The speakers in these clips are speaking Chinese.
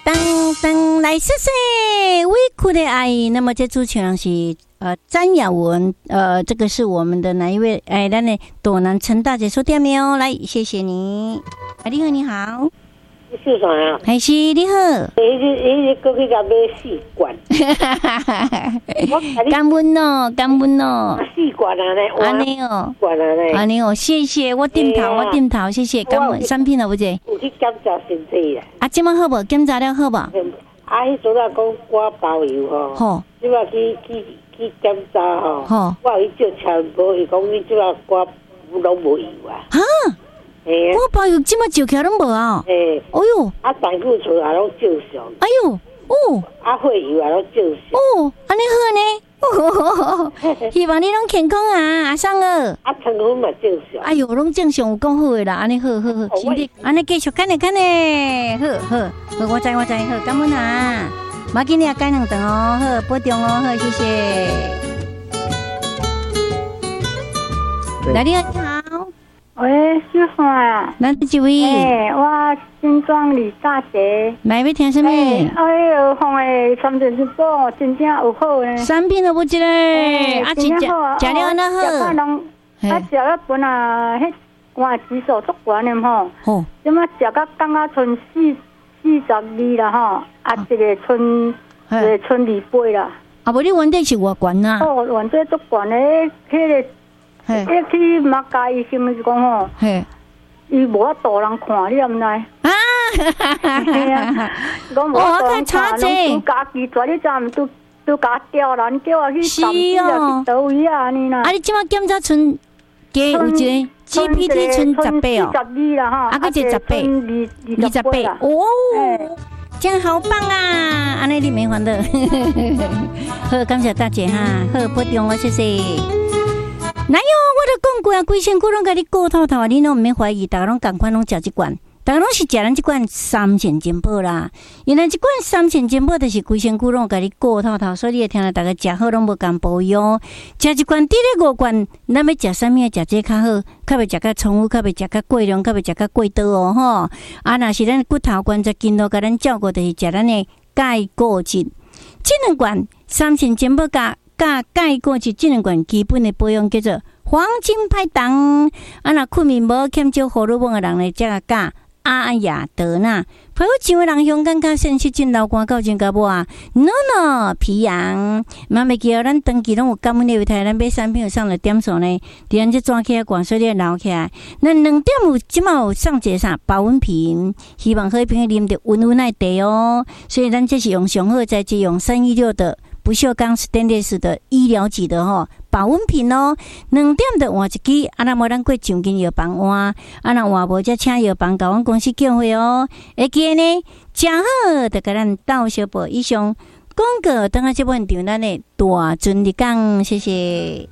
当当来说说委屈的爱，那么这主持人是詹雅文，这个是我们的哪一位？哎，咱的朵南陈大姐收听没有？来，谢谢你。你好，你好。 是啥呀？ 还是你好。 过去甲买4罐。 感恩哦，感恩哦。 4罐啊嘞， 安尼哦， 罐啊嘞， 安尼哦，谢谢，我点头，我点头，谢谢，感恩。产品了不姐？ 有去检查身体啦。 啊，这么好不？检查了好不？ 啊，迄阵啊讲我包邮吼。好。即摆去检查吼。好。我有去照车无，伊讲你即摆我拢无油啊。哈。我包邮即摆照起来拢无啊！哎呦， 啊胆固醇也拢正常。 哎呦，哦， 啊血油也拢正常。 哦，安尼好呢。希望你拢健康啊，阿桑儿。 啊糖分嘛正常。 哎呦，拢正常有讲好的啦，安尼好，身体安尼继续看呢，好，我知，好，感恩啊！马今日干两顿哦，好，保重哦，好，谢谢。来，你好。 喂，小花啊， 咱这位， 我新庄李大姐， 来要听什么？ 哎呦，放的三点一包，真正有好呢。 产品都不知嘞，啊，真正好，食了那好。 食了本啊，迄我指数足悬的吼。好，怎么食到刚刚剩42啦吼，啊，一个剩28啦。 啊，无你原底是偌悬啊？ 哦，原底足悬的，迄个。一去马家医生就讲吼，伊无法度人看，你毋知？啊，讲无法度人看，拢家己做，你知毋？都家调人叫我去上医啊，去倒位啊，安尼啦。 啊，你即马检查剩加有一个 GPT 剩18哦 ，42啦吼， 啊，个一28，哦，这样好棒啊！安尼你没烦恼，好，感谢大姐哈，好，保重哦，谢谢。哪有？我都讲过啊，规身躯拢甲你顾透透，你拢毋免怀疑，大家拢共款拢食即罐，大家拢是食咱即罐3千金宝啦。原来即罐3千金宝就是规身躯拢甲你顾透透，所以你会听到大家食好拢无共保养，食一罐滴咧5罐，咱要食啥物？食这较好，较袂食较重复，较袂食较过量，较袂食较过多哦吼。啊，若是咱骨头关节筋络，甲咱照顾，就是食咱的钙固质。这2罐3千金宝加钙固质这2罐基本的保养叫做黄金拍档。啊，若困眠无欠少荷尔蒙的人呢，才个加阿雅德纳。陪我上的人香港较sen失真流汗到真甲无啊 ，no 皮痒。嘛袂记哦，咱长期拢有感恩的台，咱买产品有上了点数呢，伫咱这转起来灌水咧流起来。咱2点有即马有上一个啥保温瓶，希望可以平啉着温耐茶哦。所以咱这是用上好材质，用316的。不锈钢 stainless 的医疗级的保温瓶哦，2点的换一支，啊那无咱过上间药房换，啊那换无则请药房甲阮公司叫回哦。会记呢，真好，就甲咱斗小报以上广告，等下这本场咱的大尊的讲，谢谢。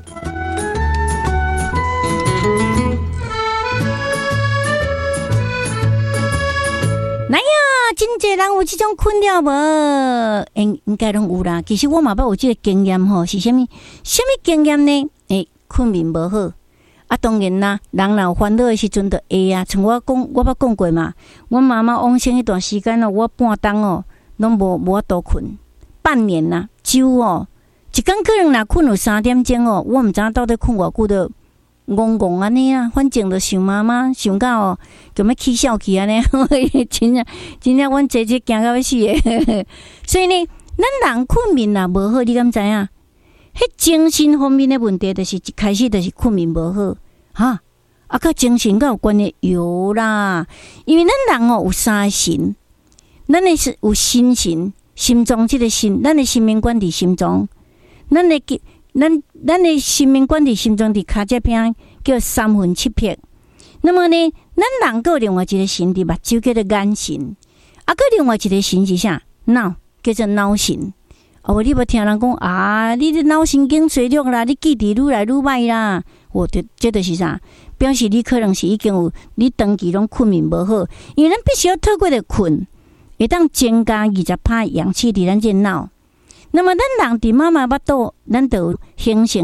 来呀！真侪人有这种困扰无？应该拢有啦。其实我嘛捌有这个经验吼，是啥物经验呢？困眠无好啊。当然啦，人若有烦恼的时阵就会啊。像我捌讲过嘛，我妈妈往生迄段时间我半冬拢无法度困，半年啦，久一天可能若困有3点钟我毋知影到底困偌久的。戆安尼啊，反正就想妈妈想到就要起笑去安尼，真正阮姐姐惊到要死诶。所以呢，咱人困眠啦无好，你敢知影？迄精神方面的问题，就是一开始就是困眠无好哈。啊，甲精神甲有关的有啦，因为咱人有3个神，咱的是有心神，心脏这个心，咱的生命管伫心脏，咱的生命管伫心脏伫骹这边叫3分7魄。那么呢，咱人有另外一个神伫目睭叫做眼神，啊，个另外一个神是啥？脑叫做脑神。哦，你无听人讲啊？你的脑神经衰弱啦，你记忆愈来愈歹啦。这就是啥？表示你可能是已经有你长期拢困眠无好，因为咱必须要透过的困，会当增加20%氧气伫咱这脑。那么咱人伫妈妈腹肚，咱就有形成